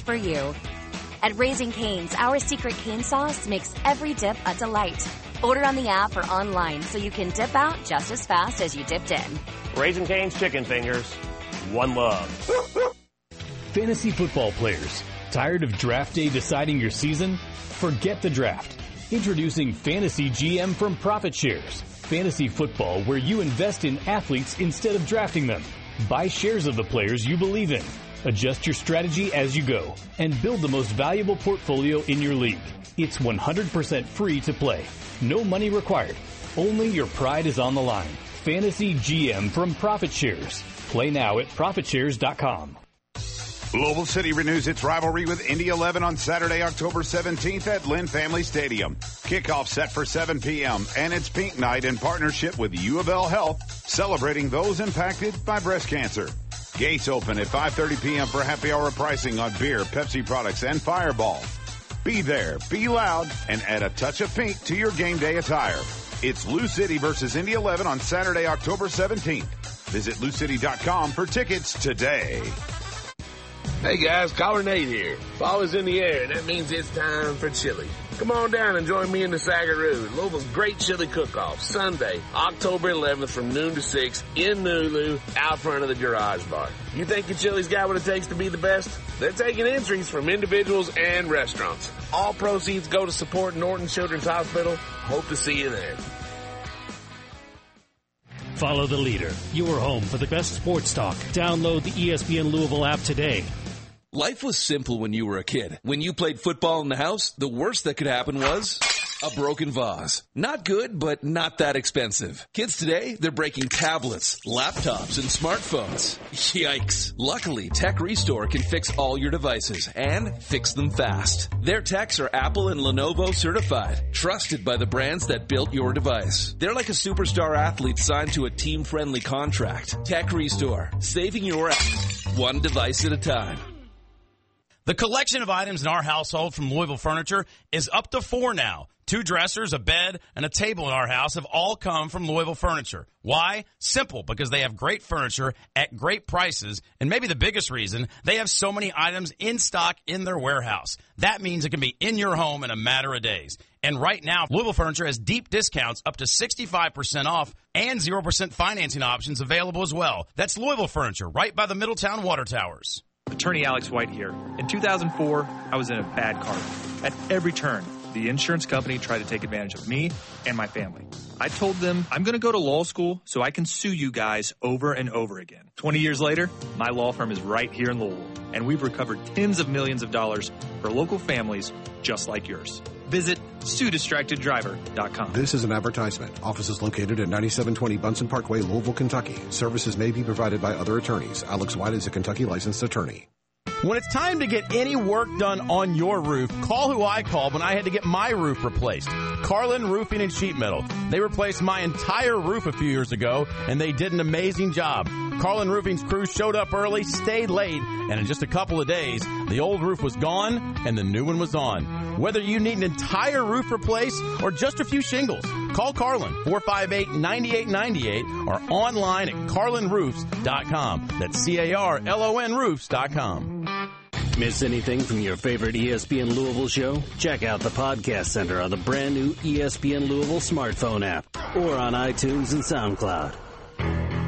for you. At Raising Cane's, our secret cane sauce makes every dip a delight. Order on the app or online so you can dip out just as fast as you dipped in. Raising Cane's Chicken Fingers. One love. Fantasy football players, tired of draft day deciding your season? Forget the draft. Introducing Fantasy GM from Profit Shares. Fantasy football where you invest in athletes instead of drafting them. Buy shares of the players you believe in. Adjust your strategy as you go and build the most valuable portfolio in your league. It's 100% free to play. No money required. Only your pride is on the line. Fantasy GM from Profit Shares. Play now at ProfitShares.com. Louisville City renews its rivalry with Indy 11 on Saturday, October 17th at Lynn Family Stadium. Kickoff set for 7 p.m. and it's Pink Night in partnership with U of L Health, celebrating those impacted by breast cancer. Gates open at 5:30 p.m. for happy hour pricing on beer, Pepsi products, and Fireball. Be there, be loud, and add a touch of pink to your game day attire. It's Lou City versus Indy 11 on Saturday, October 17th. Visit LouCity.com for tickets today. Hey guys, Caller Nate here. Fall is in the air, and that means it's time for chili. Come on down and join me in the Sagaru, Louisville's great chili cook-off, Sunday, October 11th from noon to 6 in Nulu, out front of the Garage Bar. You think your chili's got what it takes to be the best? They're taking entries from individuals and restaurants. All proceeds go to support Norton Children's Hospital. Hope to see you there. Follow the leader. Your home for the best sports talk. Download the ESPN Louisville app today. Life was simple when you were a kid. When you played football in the house, the worst that could happen was a broken vase. Not good, but not that expensive. Kids today, they're breaking tablets, laptops, and smartphones. Yikes. Luckily, Tech Restore can fix all your devices and fix them fast. Their techs are Apple and Lenovo certified, trusted by the brands that built your device. They're like a superstar athlete signed to a team-friendly contract. Tech Restore, saving your ass one device at a time. The collection of items in our household from Louisville Furniture is up to 4 now. 2 dressers, a bed, and a table in our house have all come from Louisville Furniture. Why? Simple, because they have great furniture at great prices, and maybe the biggest reason, they have so many items in stock in their warehouse. That means it can be in your home in a matter of days. And right now, Louisville Furniture has deep discounts up to 65% off and 0% financing options available as well. That's Louisville Furniture, right by the Middletown Water Towers. Attorney Alex White here. In 2004, I was in a bad car. At every turn, the insurance company tried to take advantage of me and my family. I told them I'm going to go to law school so I can sue you guys over and over again. 20 years later, my law firm is right here in Louisville, and we've recovered tens of millions of dollars for local families just like yours. Visit SueDistractedDriver.com. This is an advertisement. Office is located at 9720 Bunsen Parkway, Louisville, Kentucky. Services may be provided by other attorneys. Alex White is a Kentucky licensed attorney. When it's time to get any work done on your roof, call who I called when I had to get my roof replaced. Carlin Roofing and Sheet Metal. They replaced my entire roof a few years ago, and they did an amazing job. Carlin Roofing's crew showed up early, stayed late, and in just a couple of days, the old roof was gone and the new one was on. Whether you need an entire roof replaced or just a few shingles, call Carlin, 458-9898, or online at carlinroofs.com. That's CARLON roofs.com. Miss anything from your favorite ESPN Louisville show? Check out the Podcast Center on the brand new ESPN Louisville smartphone app or on iTunes and SoundCloud.